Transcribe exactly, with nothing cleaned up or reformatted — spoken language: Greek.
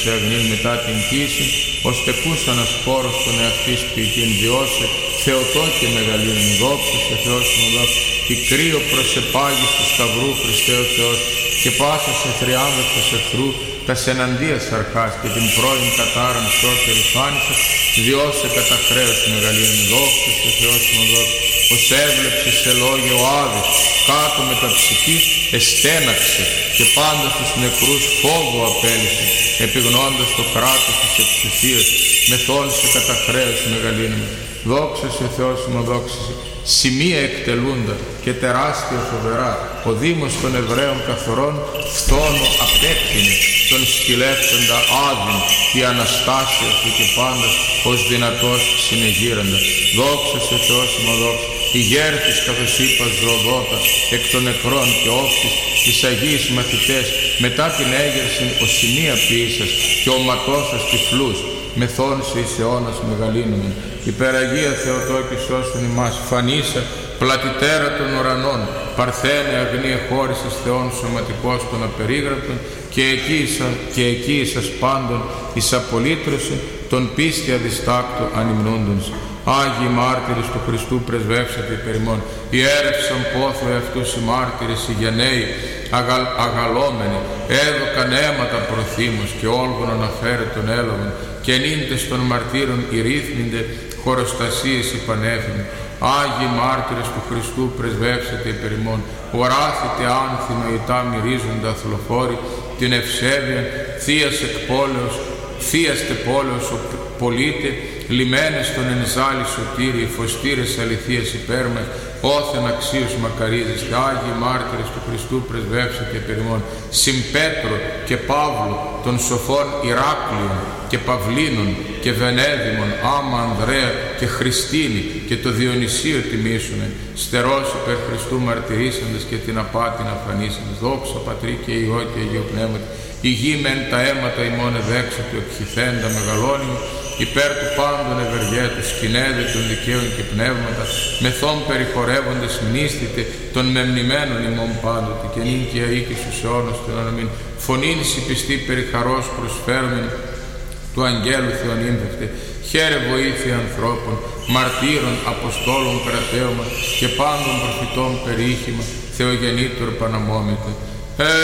σε αγνήν μετά την κοίηση, ως τεκούσαν ασπόρος των εαυτής ποιητήν διώσε, Θεοτό και μεγαλείων δόξα σε Θεός μονοδόξα, πικρίο προσεπάγης του Σταυρού Χριστέ ο Θεός, και πάσα σε θριάμβευτος εχθρού, τα εναντίας αρχάς και την πρώην κατάραν σώτερη φάνησας, διώσε κατά χρέος μεγαλείων δόξα σε Θεός μονοδόξα, ως έβλεψε σε λόγια ο Άδης, κάτω με τα ψυχής εστέναξε και πάντα στους νεκρούς φόβο απέλυσε, επιγνώντας το κράτος της εξουσίας, μεθόνησε κατά χρέος μεγαλείων. Δόξα σε Θεός μονοδόξα, σημεία εκτελούντα και τεράστια φοβερά, ο Δήμος των Εβραίων καθορών φθόνο απέκτηνε, τον σκυλεύτοντα άδειν, η Αναστάσια του και πάντας ως δυνατός συνεγείροντα. Δόξα σε Θεός μονοδόξα, ηγέρθης καθώς είπας ζωοδότα, εκ των νεκρών και όφης, τις Αγίης μαθητές, μετά την έγερση ο σημεία ποιήσας και ο ματώσας τυφλούς, μεθόνησε εις αιώνας μεγαλύνομεν. Υπεραγία Θεοτό και σώσον ημάς, φανήσα πλατιτέρα των ουρανών, παρθένε αγνή εχώρησης Θεών σωματικός των απερίγραπτων, και εκεί, και εκεί εις πάντων εις απολύτρωση των πίστη αδιστάκτου ανυμνούντος. Άγιοι μάρτυρες του Χριστού πρεσβεύσατε υπερ ημών, ιέρευσαν πόθο εαυτούς οι μάρτυρες οι γενναίοι, αγαλ, αγαλόμενοι, έδωκαν αίματα προθύμους και όλγων αναφέρε τον έλαβαν, και νύντες των μαρτύρων ηρύθμινται, χωροστασίες υπανέφημοι. Άγιοι μάρτυρες του Χριστού πρεσβεύσατε υπερ ημών, οράθητε άνθημα ητά μυρίζοντα αθλοφόροι, την ευσέβεια θείας εκπόλεως, θείας τεπόλεως ο πολίτε, λιμένες των ενζάλη σωτήριοι, φωστήρες αληθείας υπέρ μας, όθεν αξίους μακαρίζεστε. Άγιοι μάρτυρες του Χριστού πρεσβεύσατε υπερ ημών, συμπέτρο και Παύλου των σοφών Ηράκλειων και Παυλίνων και Βενέδημων, άμα Ανδρέα και Χριστίνη και το Διονυσίο τιμήσουνε, στερός υπερ Χριστού μαρτυρήσαντες και την απάτη να φανήσαντες. Δόξα Πατρί και Υιό και Αγίου Πνεύματι, η γη μεν τα αίματα ημών εδέξα του εκχυθέντα μεγαλώνυμου, υπέρ του πάντων ευεργέτου σκηνέδε των δικαίων και πνεύματα, μεθόν περιχωρεύοντες μνήστητε των μεμνημένων ημών πάντοτε, και νυν και αεί και στους αιώνας των αναμήν. Φωνήν συμπιστή περί χαρός προσφέρμεν του αγγέλου Θεονύμβευτε, χαίρε βοήθεια ανθρώπων, μαρτύρων, αποστόλων κρατέωμα και πάντων προφητών περίχημα, Θεογεννήτωρ Παναμόμητε.